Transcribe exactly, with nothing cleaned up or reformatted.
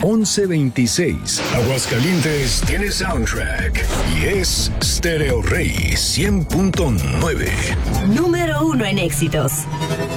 once veintiséis. Aguascalientes tiene soundtrack y es Stereo Rey cien punto nueve. Número uno en éxitos.